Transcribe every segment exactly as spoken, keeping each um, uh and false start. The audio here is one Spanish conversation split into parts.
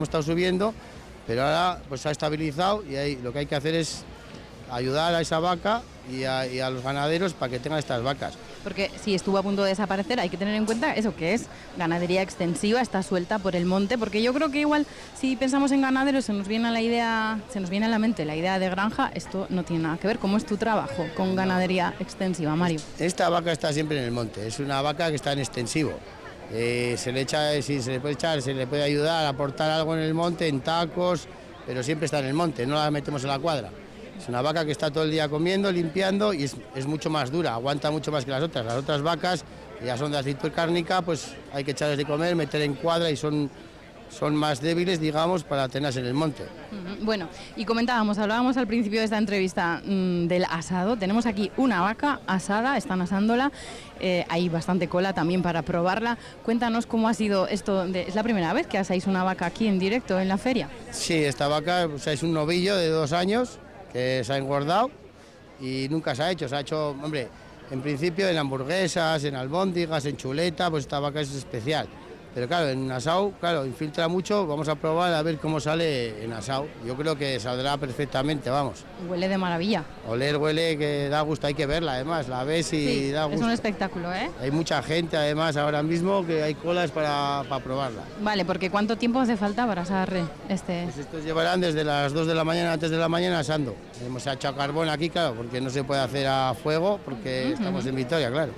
hemos estado subiendo, pero ahora pues se ha estabilizado y ahí, lo que hay que hacer es ayudar a esa vaca y a, y a los ganaderos para que tengan estas vacas. Porque si estuvo a punto de desaparecer, hay que tener en cuenta eso que es ganadería extensiva, está suelta por el monte, porque yo creo que igual si pensamos en ganaderos se nos viene a la idea, se nos viene a la mente la idea de granja. Esto no tiene nada que ver. ¿Cómo es tu trabajo con ganadería extensiva, Mario? Esta vaca está siempre en el monte, es una vaca que está en extensivo. Eh, se le echa, si se le puede echar, se le puede ayudar a aportar algo en el monte, en tacos, pero siempre está en el monte, no la metemos en la cuadra. Es una vaca que está todo el día comiendo, limpiando y es, es mucho más dura, aguanta mucho más que las otras. Las otras vacas, que ya son de aceitud cárnica, pues hay que echarles de comer, meter en cuadra y son, son más débiles, digamos, para tenerlas en el monte. Bueno, y comentábamos, hablábamos al principio de esta entrevista mmm, del asado. Tenemos aquí una vaca asada, están asándola, eh, hay bastante cola también para probarla. Cuéntanos cómo ha sido esto, de, ¿es la primera vez que asáis una vaca aquí en directo en la feria? Sí, esta vaca o sea, es un novillo de dos años, que se ha engordado y nunca se ha hecho, se ha hecho, hombre, en principio en hamburguesas, en albóndigas, en chuleta, pues esta vaca es especial. Pero claro, en asado, claro, infiltra mucho, vamos a probar a ver cómo sale en asado. Yo creo que saldrá perfectamente, vamos. Huele de maravilla. Oler huele que da gusto, hay que verla además, la ves y sí, da gusto. Es un espectáculo, ¿eh? Hay mucha gente además ahora mismo que hay colas para, para probarla. Vale, porque ¿cuánto tiempo hace falta para asar este...? Pues estos llevarán desde las dos de la mañana, antes de la mañana asando. Hemos echado carbón aquí, claro, porque no se puede hacer a fuego, porque uh-huh. estamos en Vitoria, claro.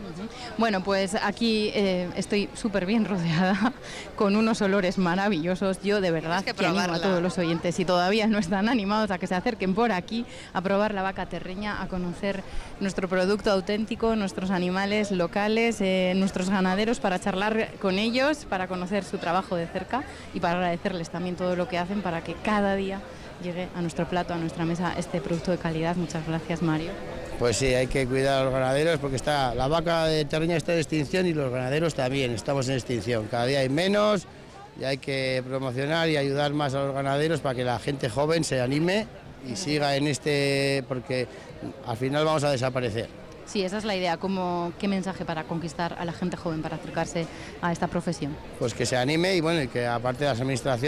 Bueno, pues aquí eh, estoy súper bien rodeada con unos olores maravillosos. Yo de verdad que, que animo a todos los oyentes, si todavía no están animados, a que se acerquen por aquí a probar la vaca terreña, a conocer nuestro producto auténtico, nuestros animales locales, eh, nuestros ganaderos, para charlar con ellos, para conocer su trabajo de cerca y para agradecerles también todo lo que hacen para que cada día llegue a nuestro plato, a nuestra mesa, este producto de calidad. Muchas gracias, Mario. Pues sí, hay que cuidar a los ganaderos porque está la vaca de terreña está en extinción y los ganaderos también estamos en extinción. Cada día hay menos y hay que promocionar y ayudar más a los ganaderos para que la gente joven se anime y siga en este, porque al final vamos a desaparecer. Sí, esa es la idea. ¿Cómo, ¿Qué mensaje para conquistar a la gente joven para acercarse a esta profesión? Pues que se anime y bueno, y que aparte de las administraciones